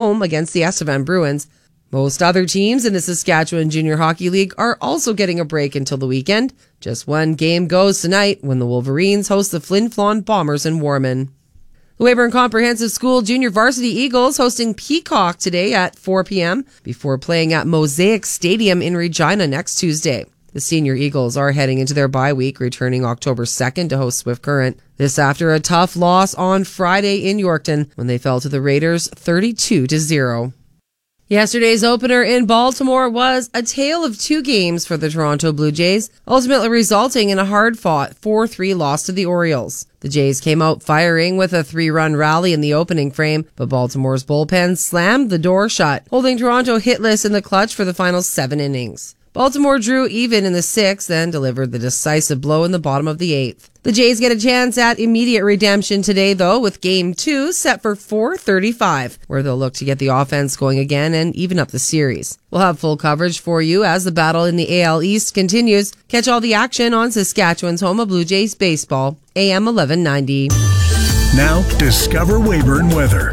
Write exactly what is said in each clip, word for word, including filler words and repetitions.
home against the S F M Bruins. Most other teams in the Saskatchewan Junior Hockey League are also getting a break until the weekend. Just one game goes tonight when the Wolverines host the Flin Flon Bombers in Warman. The Weyburn Comprehensive School Junior Varsity Eagles hosting Peacock today at four p.m. before playing at Mosaic Stadium in Regina next Tuesday. The Senior Eagles are heading into their bye week, returning October second to host Swift Current. This after a tough loss on Friday in Yorkton when they fell to the Raiders thirty-two to zero. Yesterday's opener in Baltimore was a tale of two games for the Toronto Blue Jays, ultimately resulting in a hard-fought four three loss to the Orioles. The Jays came out firing with a three-run rally in the opening frame, but Baltimore's bullpen slammed the door shut, holding Toronto hitless in the clutch for the final seven innings. Baltimore drew even in the sixth, then delivered the decisive blow in the bottom of the eighth. The Jays get a chance at immediate redemption today, though, with Game two set for four thirty-five, where they'll look to get the offense going again and even up the series. We'll have full coverage for you as the battle in the A L East continues. Catch all the action on Saskatchewan's home of Blue Jays baseball, A M eleven ninety. Now, discover Weyburn weather.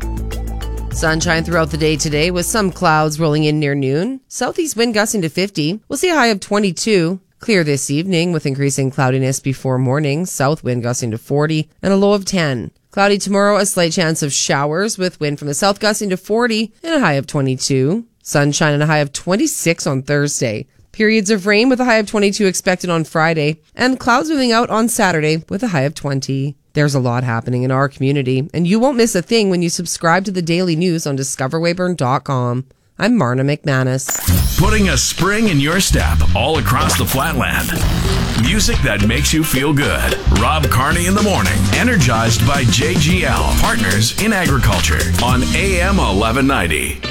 Sunshine throughout the day today with some clouds rolling in near noon. Southeast wind gusting to fifty. We'll see a high of twenty-two. Clear this evening with increasing cloudiness before morning. South wind gusting to forty and a low of ten. Cloudy tomorrow, a slight chance of showers with wind from the south gusting to forty and a high of twenty-two. Sunshine and a high of twenty-six on Thursday. Periods of rain with a high of twenty-two expected on Friday. And clouds moving out on Saturday with a high of twenty. There's a lot happening in our community, and you won't miss a thing when you subscribe to the daily news on discover weyburn dot com. I'm Marna McManus. Putting a spring in your step all across the flatland. Music that makes you feel good. Rob Carney in the morning. Energized by J G L, Partners in Agriculture on A M eleven ninety.